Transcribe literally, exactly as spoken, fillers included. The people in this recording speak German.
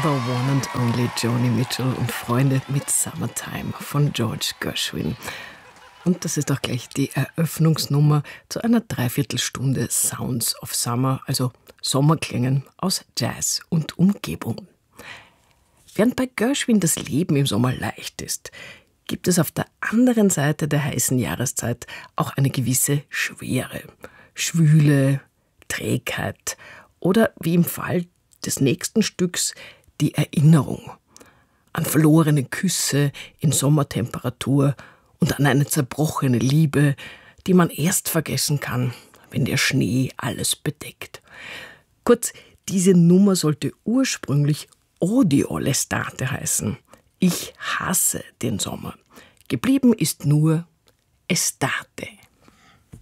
The One and Only Joni Mitchell und Freunde mit Summertime von George Gershwin. Und das ist auch gleich die Eröffnungsnummer zu einer Dreiviertelstunde Sounds of Summer, also Sommerklängen aus Jazz und Umgebung. Während bei Gershwin das Leben im Sommer leicht ist, gibt es auf der anderen Seite der heißen Jahreszeit auch eine gewisse Schwere, Schwüle, Trägheit oder wie im Fall des nächsten Stücks die Erinnerung an verlorene Küsse in Sommertemperatur und an eine zerbrochene Liebe, die man erst vergessen kann, wenn der Schnee alles bedeckt. Kurz, diese Nummer sollte ursprünglich Odio l'estate heißen. Ich hasse den Sommer. Geblieben ist nur Estate.